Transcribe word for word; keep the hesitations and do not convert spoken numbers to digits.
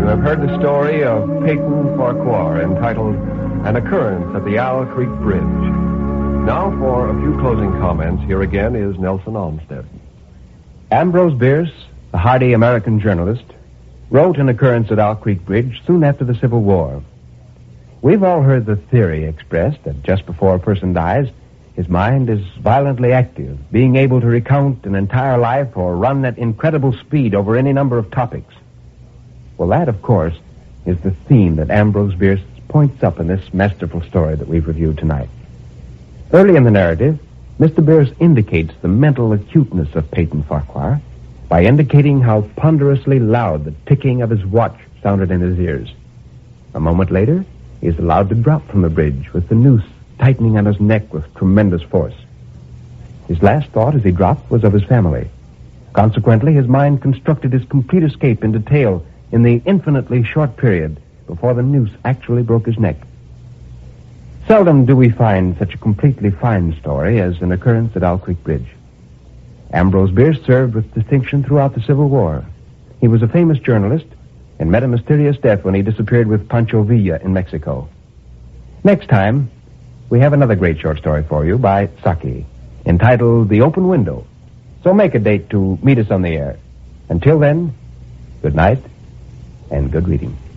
have heard the story of Peyton Farquhar entitled An Occurrence at the Owl Creek Bridge. Now for a few closing comments. Here again is Nelson Olmsted. Ambrose Bierce, the hardy American journalist, wrote An Occurrence at Owl Creek Bridge soon after the Civil War. We've all heard the theory expressed that just before a person dies, his mind is violently active, being able to recount an entire life or run at incredible speed over any number of topics. Well, that, of course, is the theme that Ambrose Bierce points up in this masterful story that we've reviewed tonight. Early in the narrative, Mister Bierce indicates the mental acuteness of Peyton Farquhar by indicating how ponderously loud the ticking of his watch sounded in his ears. A moment later, he is allowed to drop from the bridge with the noose tightening on his neck with tremendous force. His last thought as he dropped was of his family. Consequently, his mind constructed his complete escape in detail in the infinitely short period before the noose actually broke his neck. Seldom do we find such a completely fine story as An Occurrence at Owl Creek Bridge. Ambrose Bierce served with distinction throughout the Civil War. He was a famous journalist and met a mysterious death when he disappeared with Pancho Villa in Mexico. Next time, we have another great short story for you by Saki, entitled The Open Window. So make a date to meet us on the air. Until then, good night and good reading.